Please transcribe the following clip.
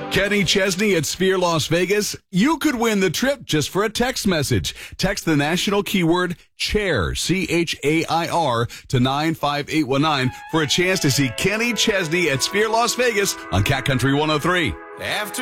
Kenny Chesney at Sphere Las Vegas. You could win the trip just for a text message. Text the national keyword CHAIR, CHAIR, to 95819 for a chance to see Kenny Chesney at Sphere Las Vegas on Cat Country 103.